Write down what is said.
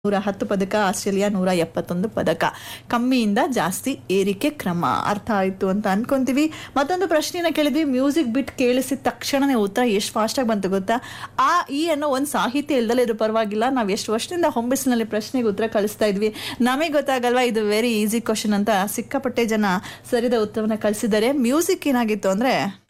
110 ಪದಕ, ಆಸ್ಟ್ರೇಲಿಯಾ 171 ಪದಕ. ಕಮ್ಮಿಯಿಂದ ಜಾಸ್ತಿ ಏರಿಕೆ ಕ್ರಮ. ಅರ್ಥ ಆಯ್ತು ಅಂತ ಅನ್ಕೊಂತೀವಿ. ಮತ್ತೊಂದು ಪ್ರಶ್ನೆನ ಕೇಳಿದ್ವಿ, ಮ್ಯೂಸಿಕ್ ಬಿಟ್ ಕೇಳಿಸಿದ ತಕ್ಷಣನೇ ಉತ್ತರ ಎಷ್ಟು ಫಾಸ್ಟಾಗಿ ಬಂತು ಗೊತ್ತಾ? ಈ ಅನ್ನೋ ಒಂದು ಸಾಹಿತ್ಯ ಇಲ್ದಲೇ ಇದ್ರೂ ಪರವಾಗಿಲ್ಲ, ನಾವು ಎಷ್ಟು ವರ್ಷದಿಂದ ಹೊಂಬಿಸಿನಲ್ಲಿ ಪ್ರಶ್ನೆಗೆ ಉತ್ತರ ಕಳಿಸ್ತಾ ಇದ್ವಿ. ನಮಗೆ ಗೊತ್ತಾಗಲ್ವಾ ಇದು ವೆರಿ ಈಸಿ ಕ್ವಶನ್ ಅಂತ ಸಿಕ್ಕಾಪಟ್ಟೆ ಜನ ಸರಿದ ಉತ್ತರವನ್ನ ಕಳಿಸಿದ್ದಾರೆ. ಮ್ಯೂಸಿಕ್ ಏನಾಗಿತ್ತು ಅಂದ್ರೆ